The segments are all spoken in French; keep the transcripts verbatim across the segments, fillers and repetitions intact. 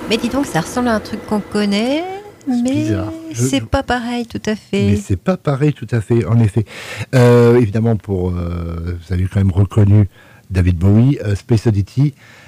Mais dis donc, ça ressemble à un truc qu'on connaît, C'est mais bizarre. Je- c'est je- pas pareil tout à fait. Mais c'est pas pareil tout à fait, en effet. Euh, évidemment, pour, euh, vous avez quand même reconnu David Bowie, euh, Space Oddity.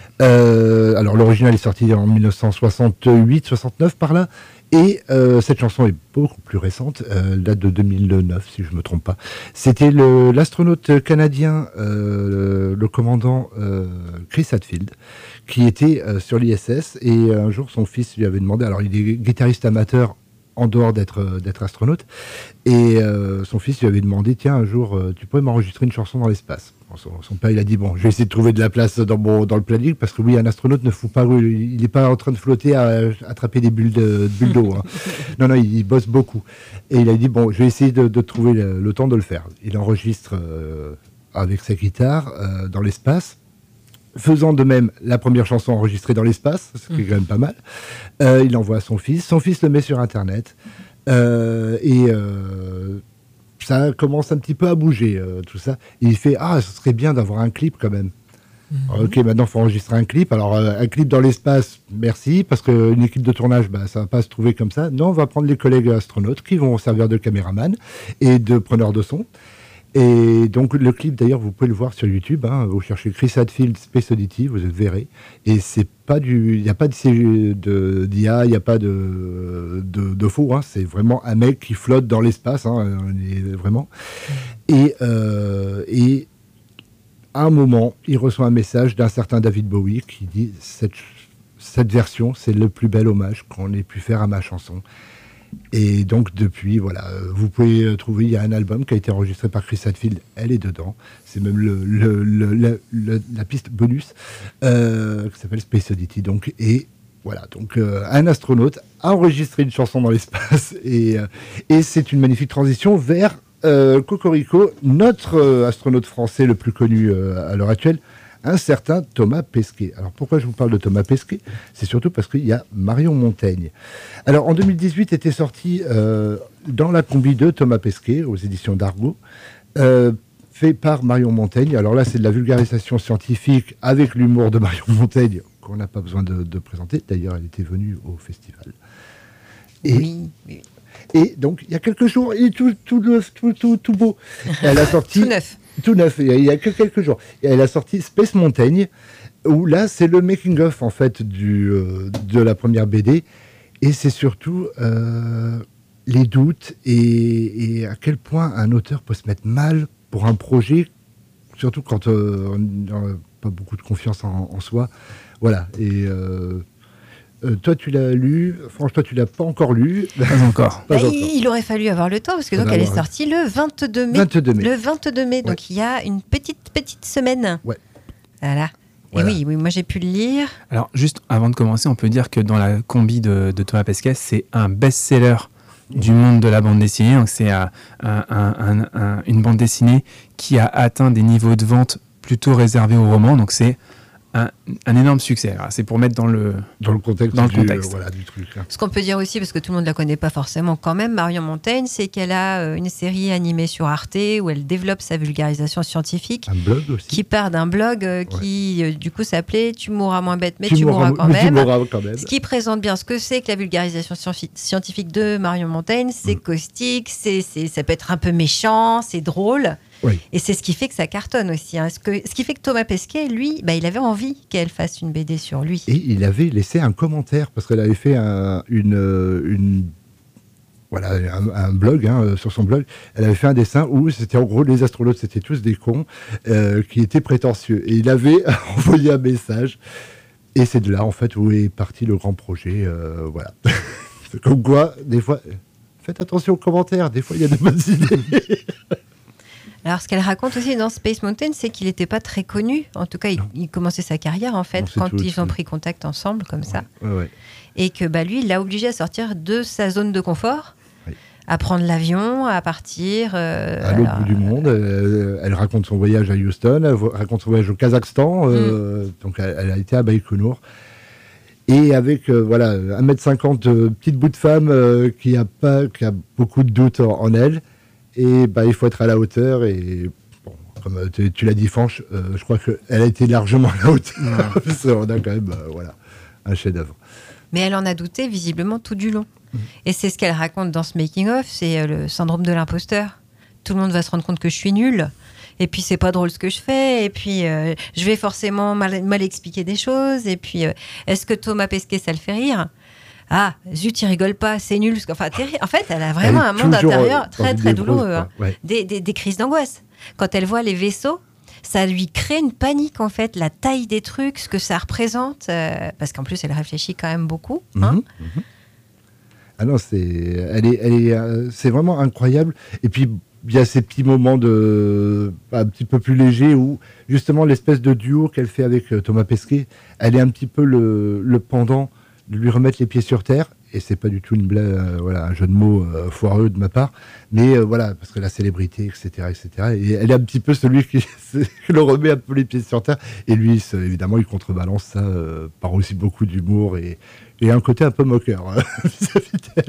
Euh, alors l'original est sorti en dix-neuf cent soixante-huit soixante-neuf par là. Et euh, cette chanson est beaucoup plus récente, euh, date de deux mille neuf si je ne me trompe pas. C'était le- l'astronaute canadien, euh, le, le commandant euh, Chris Hadfield, qui était euh, sur l'I S S. Et un jour, son fils lui avait demandé, alors il est guitariste amateur en dehors d'être euh, d'être astronaute, et euh, son fils lui avait demandé, tiens, un jour, euh, tu pourrais m'enregistrer une chanson dans l'espace. Bon, son, son père, il a dit, bon, je vais essayer de trouver de la place dans, mon, dans le planning, parce que oui, un astronaute ne fout pas, il n'est pas en train de flotter à, à attraper des bulles de- bulles d'eau. Hein. Non, non, il, il bosse beaucoup. Et il a dit, bon, je vais essayer de, de trouver le, le temps de le faire. Il enregistre euh, avec sa guitare euh, dans l'espace, faisant de même la première chanson enregistrée dans l'espace, ce qui est quand même pas mal. Euh, il l'envoie à son fils, son fils le met sur Internet, euh, et euh, ça commence un petit peu à bouger, euh, tout ça. Et il fait, ah, ce serait bien d'avoir un clip quand même. Alors, ok, maintenant il faut enregistrer un clip. Alors euh, un clip dans l'espace, merci, parce qu'une équipe de tournage, bah, ça va pas se trouver comme ça. Non, on va prendre les collègues astronautes qui vont servir de caméraman et de preneurs de son. Et donc le clip, d'ailleurs, vous pouvez le voir sur YouTube. Hein, vous cherchez Chris Hadfield Space Oddity, vous le verrez. Et c'est pas du, il n'y a pas de, de d'I A, il n'y a pas de de, de faux. Hein, c'est vraiment un mec qui flotte dans l'espace. Hein, vraiment. Et et, et à un moment, il reçoit un message d'un certain David Bowie qui dit cette cette version, c'est le plus bel hommage qu'on ait pu faire à ma chanson. Et donc depuis, voilà, vous pouvez trouver, il y a un album qui a été enregistré par Chris Hadfield, elle est dedans, c'est même le, le, le, le, le, la piste bonus euh, qui s'appelle Space Oddity. Donc, et voilà, donc euh, un astronaute a enregistré une chanson dans l'espace et, euh, et c'est une magnifique transition vers euh, Cocorico, notre euh, astronaute français le plus connu euh, à l'heure actuelle, un certain Thomas Pesquet. Alors pourquoi je vous parle de Thomas Pesquet ? C'est surtout parce qu'il y a Marion Montaigne. Alors en deux mille dix-huit était sorti euh, dans la combi de Thomas Pesquet aux éditions d'Argo, euh, fait par Marion Montaigne. Alors là c'est de la vulgarisation scientifique avec l'humour de Marion Montaigne qu'on n'a pas besoin de, de présenter. D'ailleurs elle était venue au festival. Et, Oui, oui. et donc il y a quelques jours, il est tout, tout neuf, tout, tout, tout beau. Elle a sorti... Tout neuf. Tout neuf, il y a que quelques jours. Et elle a sorti Space Mountain, où là, c'est le making-of, en fait, du, euh, de la première B D. Et c'est surtout euh, les doutes et, et à quel point un auteur peut se mettre mal pour un projet, surtout quand euh, on n'a pas beaucoup de confiance en, en soi. Voilà. Et... Euh, Euh, toi, tu l'as lu. Franchement, toi, tu l'as pas encore lu. Pas encore. Pas Bah, encore. il, il aurait fallu avoir le temps parce que donc Faudra elle est avoir- sortie le vingt-deux mai. vingt-deux mai. Le vingt-deux mai, donc Ouais. il y a une petite petite semaine. Ouais. Voilà. Voilà. Et oui, oui, moi j'ai pu le lire. Alors, juste avant de commencer, on peut dire que dans la combi de, de Thomas Pesquet, c'est un best-seller du monde de la bande dessinée. Donc, c'est euh, un- un- un- un- une bande dessinée qui a atteint des niveaux de vente plutôt réservés aux romans. Donc, c'est un, un énorme succès. Alors, c'est pour mettre dans le... Dans le contexte, Dans le du, contexte. euh, voilà, du truc. Hein. Ce qu'on peut dire aussi, parce que tout le monde ne la connaît pas forcément quand même, Marion Montaigne, c'est qu'elle a euh, une série animée sur Arte où elle développe sa vulgarisation scientifique, Un blog aussi. qui part d'un blog euh, qui, euh, du coup, s'appelait « Tu mourras moins bête, mais tu, mourras- mourras quand mais tu même ». mourras quand même. Ce qui présente bien ce que c'est que la vulgarisation scienfi- scientifique de Marion Montaigne. C'est Mm. caustique, c'est, c'est, ça peut être un peu méchant, c'est drôle. Oui. Et c'est ce qui fait que ça cartonne aussi. hein. Ce, que, ce qui fait que Thomas Pesquet, lui, bah, il avait envie qu'elle fasse une B D sur lui. Et il avait laissé un commentaire parce qu'elle avait fait un, une, euh, une voilà un, un blog hein, euh, sur son blog. Elle avait fait un dessin où c'était en gros les astronautes c'était tous des cons euh, qui étaient prétentieux. Et il avait envoyé un message. Et c'est de là en fait où est parti le grand projet. Euh, voilà. C'est comme quoi des fois. Faites attention aux commentaires. Des fois il y a de bonnes idées. Alors, ce qu'elle raconte aussi dans Space Mountain, c'est qu'il n'était pas très connu. En tout cas, il, il commençait sa carrière, en fait, Non, c'est quand tout, ils c'est- ont pris contact ensemble, comme ça. Ouais, ouais. Et que bah, lui, il l'a obligé à sortir de sa zone de confort, Oui. à prendre l'avion, à partir. euh, À l'autre alors, bout du monde. Euh, elle raconte son voyage à Houston, elle vo- raconte son voyage au Kazakhstan. euh, Donc elle, elle a été à Baïkonour. Et avec euh, voilà, un mètre cinquante, euh, petite bout de femme euh, qui, a pas, qui a beaucoup de doutes en, en elle. Et bah, il faut être à la hauteur. Et bon, comme euh, tu, tu l'as dit, Fanche, euh, je crois qu'elle a été largement à la hauteur. Parce qu'on a quand même euh, voilà, un chef-d'œuvre. Mais elle en a douté visiblement tout du long. Mmh. Et c'est ce qu'elle raconte dans ce making-of, c'est le syndrome de l'imposteur. Tout le monde va se rendre compte que je suis nulle. Et puis, c'est pas drôle ce que je fais. Et puis, euh, je vais forcément mal, mal expliquer des choses. Et puis, euh, est-ce que Thomas Pesquet, ça le fait rire ? Ah, zut, il rigole pas, c'est nul. Enfin, terri- en fait, elle a vraiment elle un monde intérieur très, très douloureux. Hein. Ouais. Des, des, des crises d'angoisse. Quand elle voit les vaisseaux, ça lui crée une panique, en fait, la taille des trucs, ce que ça représente. Euh, parce qu'en plus, elle réfléchit quand même beaucoup. Hein. Mmh, mmh. Ah non, c'est, elle est, elle est, euh, c'est vraiment incroyable. Et puis, il y a ces petits moments de, un petit peu plus légers où, justement, l'espèce de duo qu'elle fait avec Thomas Pesquet, elle est un petit peu le, le pendant de lui remettre les pieds sur terre. Et c'est pas du tout une blague, euh, voilà, un jeu de mots euh, foireux de ma part. Mais euh, voilà, parce que la célébrité, et cetera, et cetera. Et elle est un petit peu celui qui le remet un peu les pieds sur terre. Et lui, évidemment, il contrebalance ça euh, par aussi beaucoup d'humour et, et un côté un peu moqueur hein, vis-à-vis d'elle.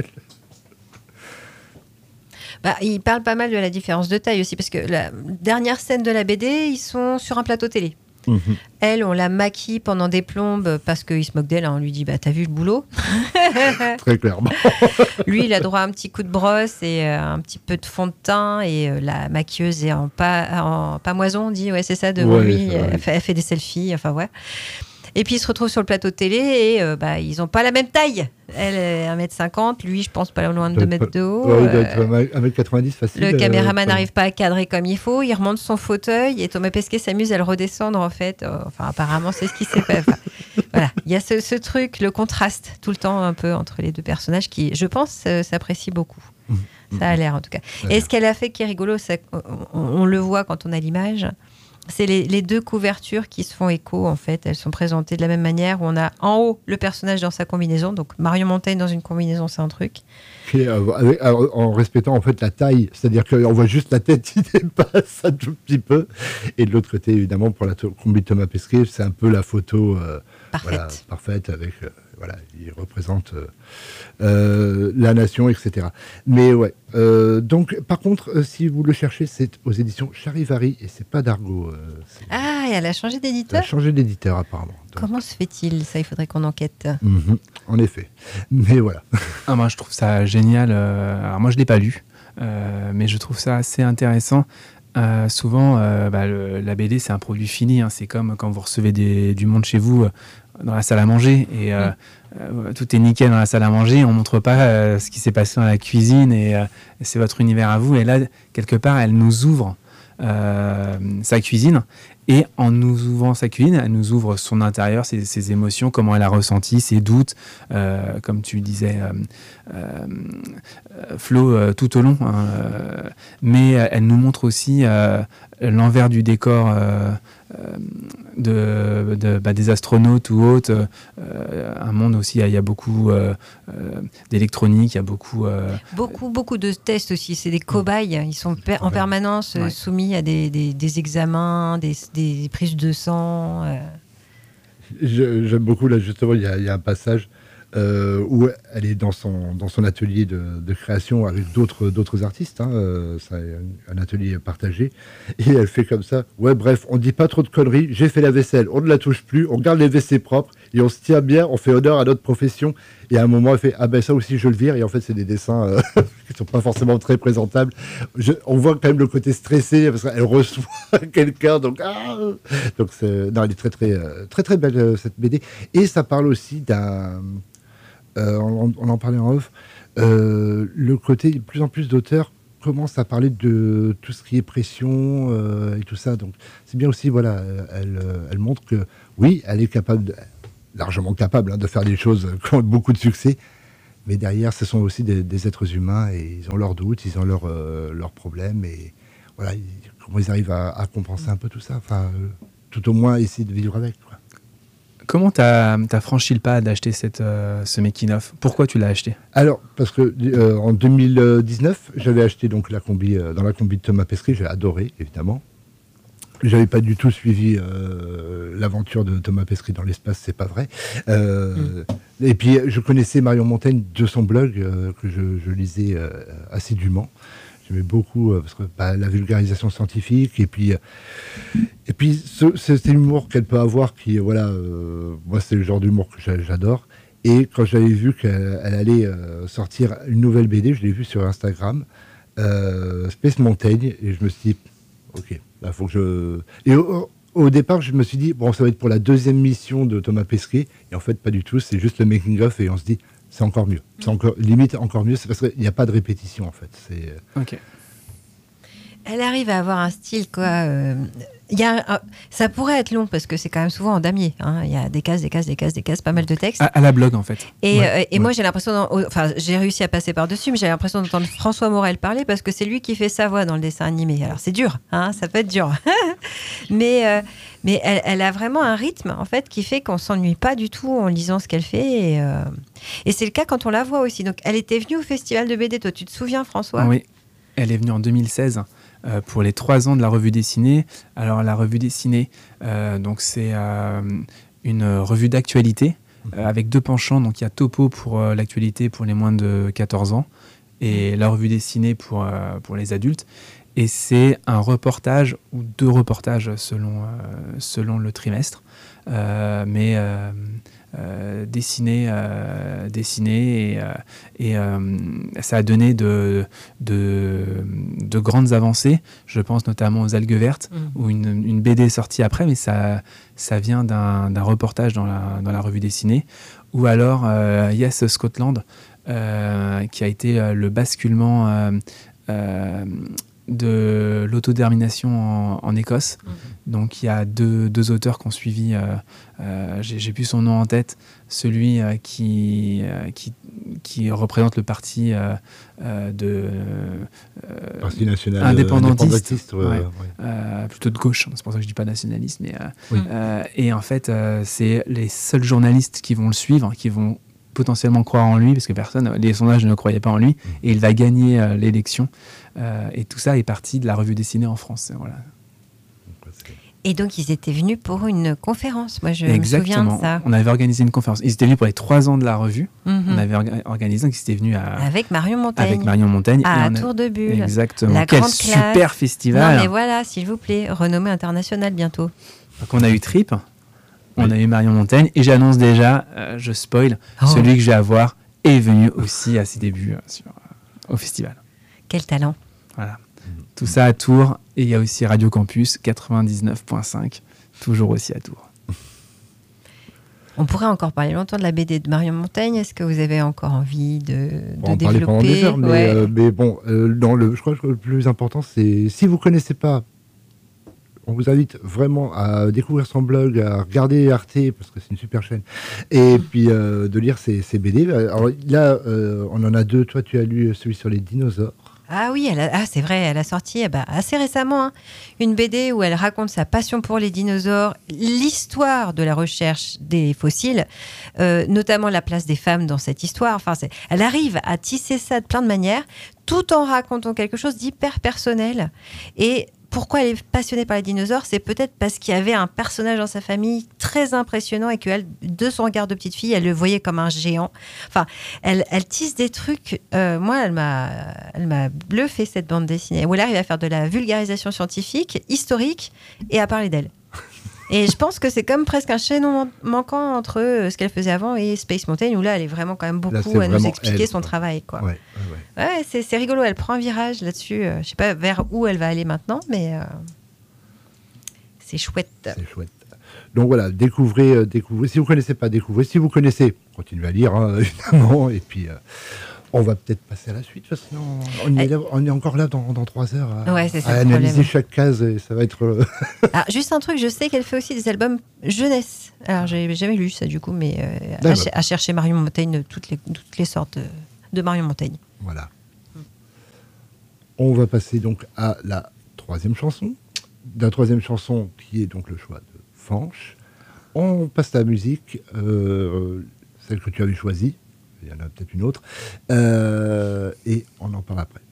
Bah, il parle pas mal de la différence de taille aussi, parce que la dernière scène de la B D, ils sont sur un plateau télé. Mmh. Elle, on la maquille pendant des plombes parce qu'il se moque d'elle. Hein. On lui dit bah, t'as vu le boulot ? Très clairement. Lui, il a droit à un petit coup de brosse et euh, un petit peu de fond de teint. Et euh, la maquilleuse est en, pa- en pamoison, on dit. Ouais, c'est ça, devant ouais, lui. Elle fait, elle fait des selfies. Enfin, ouais. Et puis, ils se retrouvent sur le plateau télé et euh, bah, ils n'ont pas la même taille. Elle est un mètre cinquante, lui, je pense, pas loin de deux mètres de haut. Ouais, il doit être un mètre quatre-vingt-dix facile. Le caméraman n'arrive euh, pas à cadrer comme il faut. Il remonte son fauteuil et Thomas Pesquet s'amuse à le redescendre, en fait. Enfin, apparemment, c'est ce qui s'est fait. Enfin, voilà. Il y a ce, ce truc, le contraste, tout le temps, un peu, entre les deux personnages qui, je pense, euh, s'apprécient beaucoup. Mmh. Ça a l'air, en tout cas. Ouais. Et ce qu'elle a fait qui est rigolo, c'est qu'on on le voit quand on a l'image. C'est les, les deux couvertures qui se font écho, en fait. Elles sont présentées de la même manière, où on a en haut le personnage dans sa combinaison. Donc, Marion Montaigne dans une combinaison, c'est un truc. Et, euh, avec, alors, en respectant, en fait, la taille. C'est-à-dire qu'on voit juste la tête qui dépasse un tout petit peu. Et de l'autre côté, évidemment, pour la to- combi de Thomas Pesquet, c'est un peu la photo euh, parfaite. Voilà, parfaite avec... Euh, voilà, il représente euh, euh, la nation, et cetera. Mais ouais. Euh, donc, par contre, euh, si vous le cherchez, c'est aux éditions Charivari et c'est pas d'Argo. Euh, c'est... Ah, et elle a changé d'éditeur. Elle a changé d'éditeur apparemment. Donc... Comment se fait-il ? Ça, il faudrait qu'on enquête. Mm-hmm, en effet. Mais voilà. Ah, moi, je trouve ça génial. Euh, alors, moi, je l'ai pas lu, euh, mais je trouve ça assez intéressant. Euh, souvent, euh, bah, le, la B D, c'est un produit fini. Hein. C'est comme quand vous recevez des, du monde chez vous. Euh, dans la salle à manger et euh, euh, tout est nickel dans la salle à manger, on montre pas euh, ce qui s'est passé dans la cuisine et euh, c'est votre univers à vous et là quelque part elle nous ouvre euh, sa cuisine et en nous ouvrant sa cuisine elle nous ouvre son intérieur, ses, ses émotions, comment elle a ressenti, ses doutes euh, comme tu disais euh, euh, Flo euh, tout au long hein, euh, mais elle nous montre aussi euh, l'envers du décor euh, de, de, bah, des astronautes ou autres, euh, un monde aussi, il y a beaucoup euh, euh, d'électronique, il y a beaucoup... Euh, beaucoup, beaucoup de tests aussi, c'est des cobayes, ils sont per- en permanence ouais. soumis à des, des, des examens, des, des prises de sang. Euh. Je, j'aime beaucoup, là justement, il y, y a un passage Euh, où elle est dans son, dans son atelier de, de création avec d'autres, d'autres artistes, hein, euh, c'est un, un atelier partagé, et elle fait comme ça, ouais bref, on dit pas trop de conneries, j'ai fait la vaisselle, on ne la touche plus, on garde les W C propres, et on se tient bien, on fait honneur à notre profession, et à un moment elle fait, ah ben ça aussi je le vire, et en fait c'est des dessins euh, qui sont pas forcément très présentables, je, on voit quand même le côté stressé, parce qu'elle reçoit quelqu'un, donc ah donc c'est, non, elle est très très, très très belle cette B D, et ça parle aussi d'un... Euh, on, on en parlait en off, euh, le côté, de plus en plus d'auteurs commencent à parler de tout ce qui est pression euh, et tout ça. Donc c'est bien aussi, voilà, elle, elle montre que oui, elle est capable, de, largement capable hein, de faire des choses qui ont beaucoup de succès, mais derrière, ce sont aussi des, des êtres humains et ils ont leurs doutes, ils ont leurs euh, leurs problèmes et voilà, ils, comment ils arrivent à, à compenser un peu tout ça, enfin, euh, tout au moins essayer de vivre avec, quoi. Comment tu as franchi le pas d'acheter cette, euh, ce making-of ? Pourquoi tu l'as acheté ? Alors, parce que euh, en deux mille dix-neuf, j'avais acheté donc la combi, euh, dans la combi de Thomas Pesquet, j'ai adoré, évidemment. J'avais pas du tout suivi euh, l'aventure de Thomas Pesquet dans l'espace, c'est pas vrai. Euh, mmh. Et puis, je connaissais Marion Montaigne de son blog, euh, que je, je lisais euh, assidûment. J'aimais beaucoup euh, parce que bah, la vulgarisation scientifique et puis euh, et puis ce, c'est l'humour qu'elle peut avoir qui voilà euh, moi c'est le genre d'humour que j'adore Et quand j'avais vu qu'elle elle allait euh, sortir une nouvelle B D, je l'ai vue sur Instagram, euh, Space Mountain, et je me suis dit, ok, là, faut que je... Et au, au départ, je me suis dit, bon, ça va être pour la deuxième mission de Thomas Pesquet, et en fait, pas du tout, c'est juste le making-of, et on se dit, c'est encore mieux. C'est encore, limite encore mieux, c'est parce qu'il n'y a pas de répétition, en fait. C'est... Ok. Elle arrive à avoir un style, quoi. euh, Il y a un- ça pourrait être long parce que c'est quand même souvent en damier. hein. Il y a des cases, des cases, des cases, des cases, pas mal de textes. À, à la blog, en fait. Et, Ouais, euh, et ouais. moi, j'ai l'impression, d'en- enfin, j'ai réussi à passer par-dessus, mais j'ai l'impression d'entendre François Morel parler parce que c'est lui qui fait sa voix dans le dessin animé. Alors, c'est dur, hein, ça peut être dur. mais euh, mais elle, elle a vraiment un rythme, en fait, qui fait qu'on s'ennuie pas du tout en lisant ce qu'elle fait. Et, euh, et c'est le cas quand on la voit aussi. Donc, elle était venue au Festival de B D. Toi, tu te souviens, François ? Oui, elle est venue en deux mille seize euh, pour les trois ans de la revue dessinée. Alors la revue dessinée, euh, donc c'est euh, une revue d'actualité euh, avec deux penchants. Donc il y a Topo pour euh, l'actualité pour les moins de quatorze ans et la revue dessinée pour, euh, pour les adultes. Et c'est un reportage ou deux reportages selon, euh, selon le trimestre, euh, mais euh, euh, dessiné, euh, dessiné et, euh, et euh, ça a donné de, de, de grandes avancées. Je pense notamment aux Algues Vertes, Mmh. où une, une B D est sortie après, mais ça, ça vient d'un, d'un reportage dans la, dans la revue dessinée. Ou alors euh, Yes Scotland, euh, qui a été euh, le basculement euh, euh, de l'autodétermination en, en Écosse. Mmh. Donc il y a deux, deux auteurs qui ont suivi, euh, euh, j'ai, j'ai plus son nom en tête, celui euh, qui, euh, qui, qui représente le parti euh, euh, de... euh, Parti national indépendantiste, indépendantiste, ouais, ouais. ouais. euh, plutôt de gauche, c'est pour ça que je dis pas nationaliste, mais euh, Oui. euh, et en fait euh, c'est les seuls journalistes qui vont le suivre, qui vont potentiellement croire en lui, parce que personne, les sondages ne croyaient pas en lui, Mmh. et il va gagner euh, l'élection. Euh, et tout ça est parti de la revue dessinée en France. Voilà. Et donc, ils étaient venus pour une conférence. Moi, je me souviens de ça. On avait organisé une conférence. Ils étaient venus pour les trois ans de la revue. Mhm. On avait orga- organisé, donc ils étaient venus à, Avec Marion Montaigne. avec Marion Montaigne. À et on a- Tour de Bulle. Exactement. La Quel grande classe. super festival. Non, mais voilà, s'il vous plaît, renommée internationale bientôt. Donc on a eu Trip, on Oui. a eu Marion Montaigne, et j'annonce déjà, euh, je spoil, Oh. celui que je vais avoir est venu aussi à ses débuts euh, sur, euh, au festival. Quel talent. Voilà. Tout ça à Tours, et il y a aussi Radio Campus quatre-vingt-dix-neuf virgule cinq, toujours aussi à Tours. On pourrait encore parler longtemps de la B D de Marion Montaigne. Est-ce que vous avez encore envie de, On de va en parler pendant des développer heures, mais, Ouais. euh, mais bon, euh, dans le, je crois que le plus important, c'est si vous ne connaissez pas, on vous invite vraiment à découvrir son blog, à regarder Arte, parce que c'est une super chaîne, et puis euh, de lire ses, ses B D. Alors là, euh, on en a deux. Toi, tu as lu celui sur les dinosaures. Ah oui, elle a- ah, c'est vrai, elle a sorti eh ben, assez récemment hein, une B D où elle raconte sa passion pour les dinosaures, l'histoire de la recherche des fossiles, euh, notamment la place des femmes dans cette histoire. Enfin, c'est- elle arrive à tisser ça de plein de manières, tout en racontant quelque chose d'hyper personnel. Et pourquoi elle est passionnée par les dinosaures, c'est peut-être parce qu'il y avait un personnage dans sa famille très impressionnant et qu'elle, de son regard de petite fille, elle le voyait comme un géant. Enfin, elle, elle tisse des trucs. euh, moi, elle m'a, elle m'a bluffé cette bande dessinée. Où elle arrive à faire de la vulgarisation scientifique, historique, et à parler d'elle. Et je pense que c'est comme presque un chaînon man- manquant entre euh, ce qu'elle faisait avant et Space Mountain, où là, elle est vraiment quand même beaucoup Là, c'est à nous vraiment expliquer elle, son quoi. travail, quoi. Ouais, ouais, ouais. Ouais, c'est, c'est rigolo. Elle prend un virage là-dessus. Euh, je sais pas vers où elle va aller maintenant, mais euh, c'est chouette. C'est chouette. Donc voilà, découvrez, euh, découvrez. Si vous ne connaissez pas, découvrez. Si vous connaissez, continuez à lire, hein, évidemment. Et puis, euh, on va peut-être passer à la suite, parce que sinon, on, est, là- on est encore là dans, dans trois heures à, Ouais, c'est ça à le analyser problème. chaque case, et ça va être... euh, Ah, juste un truc, je sais qu'elle fait aussi des albums jeunesse. Alors, j'ai jamais lu ça du coup, mais euh, à, D'accord. ch- à chercher Marion Montaigne, toutes les, toutes les sortes de, de Marion Montaigne. Voilà. On va passer donc à la troisième chanson. La troisième chanson qui est donc le choix de Fanche. On passe à la musique, euh, celle que tu avais choisie. Il y en a peut-être une autre. Euh, et on en parle après.